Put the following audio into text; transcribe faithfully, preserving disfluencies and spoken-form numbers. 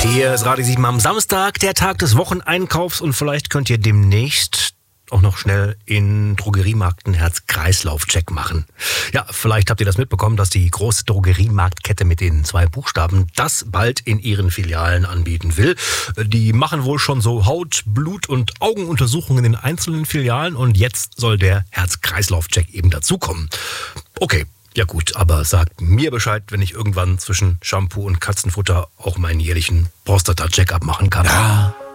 Hier ist Radio sieben am Samstag, der Tag des Wocheneinkaufs und vielleicht könnt ihr demnächst auch noch schnell in Drogeriemarkt einen Herz-Kreislauf-Check machen. Ja, vielleicht habt ihr das mitbekommen, dass die große Drogeriemarktkette mit den zwei Buchstaben das bald in ihren Filialen anbieten will. Die machen wohl schon so Haut-, Blut- und Augenuntersuchungen in den einzelnen Filialen und jetzt soll der Herz-Kreislauf-Check eben dazukommen. Okay. Ja gut, aber sagt mir Bescheid, wenn ich irgendwann zwischen Shampoo und Katzenfutter auch meinen jährlichen Prostata-Check-up machen kann. Ja.